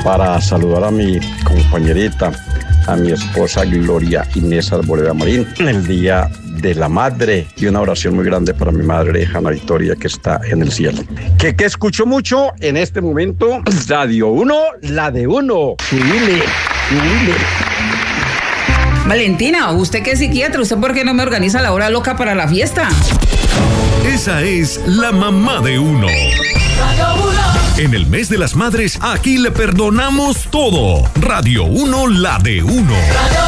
para saludar a mi compañerita, a mi esposa Gloria Inés Arboleda Marín, en el Día de la Madre, y una oración muy grande para mi madre, Ana Victoria, que está en el cielo. Que escucho mucho en este momento, Radio 1, la de uno. Subile. Valentina, usted que es psiquiatra, ¿usted por qué no me organiza la hora loca para la fiesta? Esa es la mamá de uno. En el mes de las madres, aquí le perdonamos todo. Radio 1, la de uno.